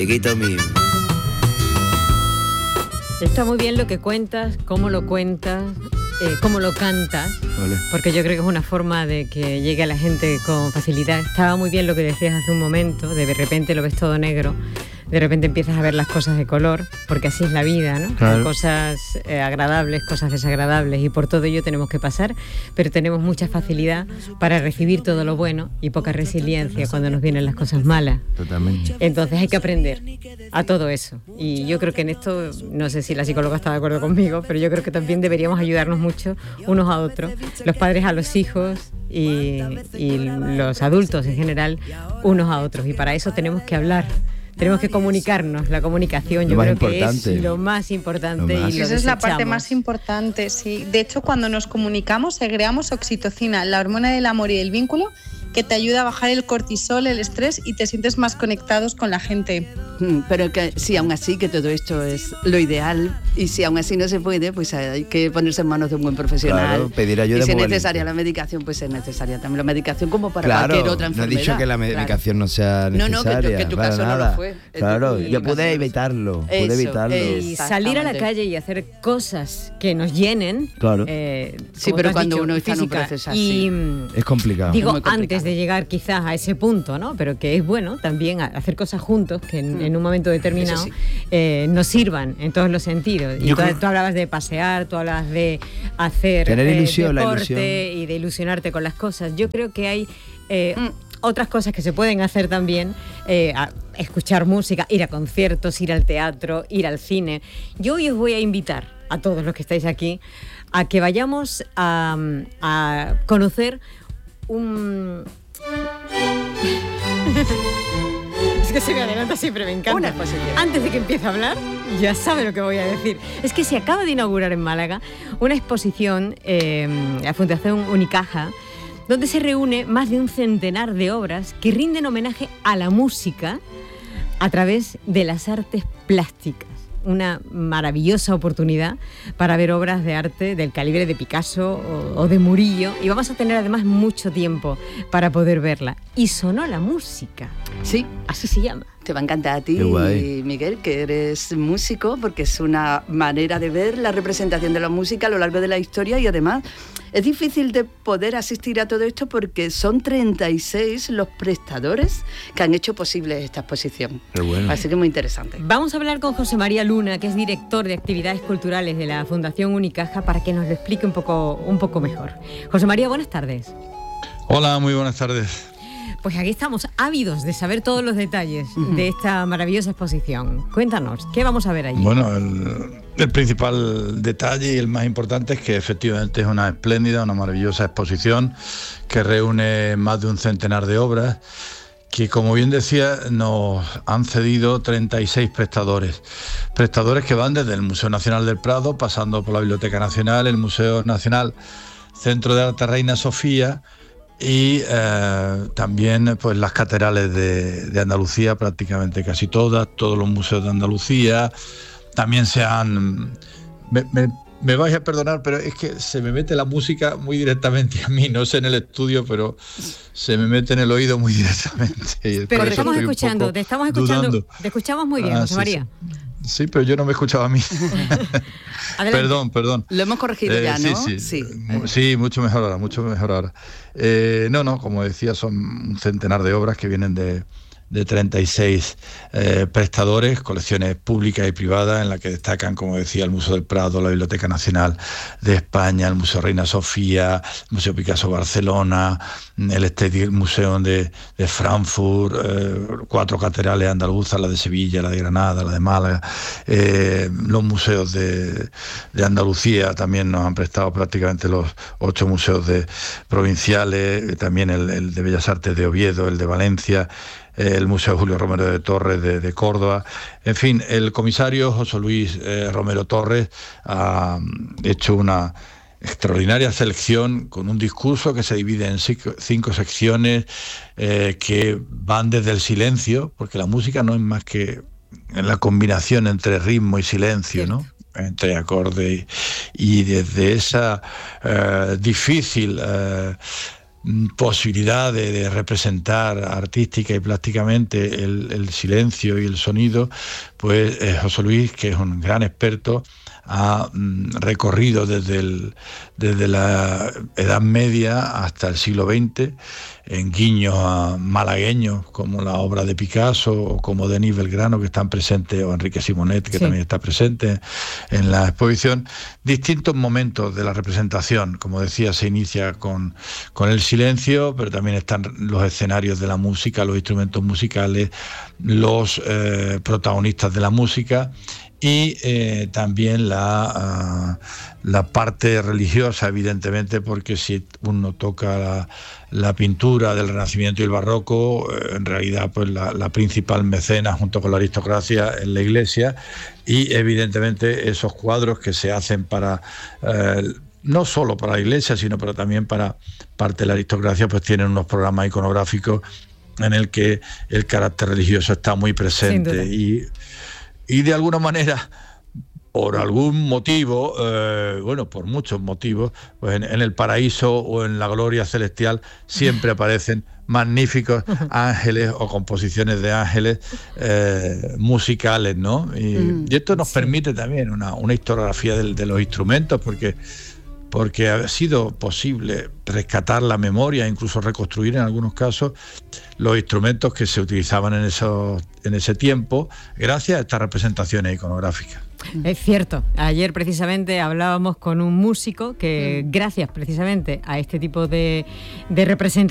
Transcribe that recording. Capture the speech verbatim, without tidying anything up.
chiquito mío. Está muy bien lo que cuentas, cómo lo cuentas, eh, cómo lo cantas, vale. Porque yo creo que es una forma de que llegue a la gente con facilidad. Estaba muy bien lo que decías hace un momento, de de repente lo ves todo negro, de repente empiezas a ver las cosas de color, porque así es la vida, ¿no? Claro. Hay cosas eh, agradables, cosas desagradables, y por todo ello tenemos que pasar, pero tenemos mucha facilidad para recibir todo lo bueno y poca resiliencia cuando nos vienen las cosas malas. Totalmente. Entonces hay que aprender a todo eso. Y yo creo que en esto, no sé si la psicóloga está de acuerdo conmigo, pero yo creo que también deberíamos ayudarnos mucho unos a otros, los padres a los hijos y, y los adultos en general, unos a otros. Y para eso tenemos que hablar. Tenemos que comunicarnos, la comunicación yo creo que es lo más importante. Lo más. Y lo Esa es la parte desechamos. más importante, sí. De hecho, cuando nos comunicamos, segregamos oxitocina, la hormona del amor y del vínculo, que te ayuda a bajar el cortisol, el estrés, y te sientes más conectados con la gente. Pero que sí, aún así, que todo esto es lo ideal, y si aún así no se puede, pues hay que ponerse en manos de un buen profesional. Claro, pedir ayuda. Y si es muy necesaria valiente. la medicación, pues es necesaria también la medicación, como para Claro, cualquier otra no he enfermedad. dicho que la medicación no sea No, no, que tu- necesaria. que tu para caso no lo nada. fue. Claro, En tu yo caso pude no lo evitarlo, pude Eso, evitarlo. Y salir a la calle y hacer cosas que nos llenen. Claro. eh, Sí, como pero tú has cuando dicho, uno está en un física. proceso así. Y, mm, Es complicado. Digo, Es muy complicado. antes de llegar quizás a ese punto, ¿no? Pero que es bueno también a- hacer cosas juntos que en, Mm. en un momento determinado Eso sí. eh, nos sirvan en todos los sentidos. Y Yo tú, creo- tú hablabas de pasear, tú hablabas de hacer Tener eh, ilusión, la deporte ilusión. y de ilusionarte con las cosas. Yo creo que hay eh, Mm. otras cosas que se pueden hacer también, eh, a- escuchar música, ir a conciertos, ir al teatro, ir al cine. Yo hoy os voy a invitar a todos los que estáis aquí a que vayamos a, a conocer un... Es que se me adelanta siempre, me encanta. Una exposición. Antes de que empiece a hablar, ya sabe lo que voy a decir. Es que se acaba de inaugurar en Málaga una exposición, eh, la Fundación Unicaja, donde se reúne más de un centenar de obras que rinden homenaje a la música a través de las artes plásticas. Una maravillosa oportunidad para ver obras de arte del calibre de Picasso o, o de Murillo, y vamos a tener además mucho tiempo para poder verla. Y sonó la música. Sí. Así se llama. Te va a encantar a ti, Qué guay. Miguel, que eres músico, porque es una manera de ver la representación de la música a lo largo de la historia, y además es difícil de poder asistir a todo esto porque son treinta y seis los prestadores que han hecho posible esta exposición. Qué bueno. Así que muy interesante. Vamos a hablar con José María Luna, que es director de actividades culturales de la Fundación Unicaja, para que nos lo explique un poco, un poco mejor. José María, buenas tardes. Hola, muy buenas tardes. Pues aquí estamos, ávidos de saber todos los detalles uh-huh. de esta maravillosa exposición. Cuéntanos, ¿qué vamos a ver allí? Bueno, el, el principal detalle y el más importante es que efectivamente es una espléndida, una maravillosa exposición que reúne más de un centenar de obras que, como bien decía, nos han cedido treinta y seis prestadores. Prestadores que van desde el Museo Nacional del Prado, pasando por la Biblioteca Nacional, el Museo Nacional, Centro de Arte Reina Sofía, y eh, también pues las catedrales de, de Andalucía, prácticamente casi todas, todos los museos de Andalucía. También se han... Me, me, me vais a perdonar, pero es que se me mete la música muy directamente a mí, no sé en el estudio, pero se me mete en el oído muy directamente. Pero te estamos escuchando, te estamos escuchando, dudando. te escuchamos muy bien, Ah, José sí, María. Sí. Sí, pero yo no me escuchaba a mí. Perdón, perdón. Lo hemos corregido eh, ya, ¿no? Sí, sí, sí. sí, mucho mejor ahora, mucho mejor ahora. Eh, no, no, como decía, son un centenar de obras que vienen de, de treinta y seis eh, prestadores, colecciones públicas y privadas, en las que destacan, como decía, el Museo del Prado, la Biblioteca Nacional de España, el Museo Reina Sofía, el Museo Picasso Barcelona, el State Museum de, de Frankfurt, eh, cuatro catedrales andaluzas, la de Sevilla, la de Granada, la de Málaga, eh, los museos de, de Andalucía también nos han prestado prácticamente los ocho museos de, provinciales, también el, el de Bellas Artes de Oviedo, el de Valencia, el Museo Julio Romero de Torres de, de Córdoba. En fin, el comisario José Luis eh, Romero Torres ha hecho una extraordinaria selección con un discurso que se divide en cinco, cinco secciones eh, que van desde el silencio, porque la música no es más que la combinación entre ritmo y silencio, ¿no? Entre acordes, y, y desde esa eh, difícil eh, posibilidad de, de representar artística y plásticamente el, el silencio y el sonido, pues eh, José Luis, que es un gran experto, ha mm, recorrido desde, el, desde la Edad Media hasta el siglo veinte, en guiños a malagueños como la obra de Picasso o como Denis Belgrano, que están presentes, o Enrique Simonet, que sí. también está presente en la exposición, distintos momentos de la representación. Como decía, se inicia con, con el silencio, pero también están los escenarios de la música, los instrumentos musicales, los eh, protagonistas de la música, y eh, también la, uh, la parte religiosa, evidentemente, porque si uno toca la, la pintura del Renacimiento y el Barroco, eh, en realidad pues la, la principal mecena junto con la aristocracia es la Iglesia, y evidentemente esos cuadros que se hacen para... Eh, no solo para la Iglesia, sino para, también para parte de la aristocracia, pues tienen unos programas iconográficos en el que el carácter religioso está muy presente. Y Y de alguna manera, por algún motivo, eh, bueno, por muchos motivos, pues en, en el paraíso o en la gloria celestial siempre aparecen magníficos ángeles o composiciones de ángeles eh, musicales, ¿no? Y, mm, y esto nos sí. permite también una, una historiografía de, de los instrumentos, porque... porque ha sido posible rescatar la memoria, incluso reconstruir en algunos casos los instrumentos que se utilizaban en, esos, en ese tiempo, gracias a estas representaciones iconográficas. Es cierto, ayer precisamente hablábamos con un músico que, gracias precisamente a este tipo de, de representaciones,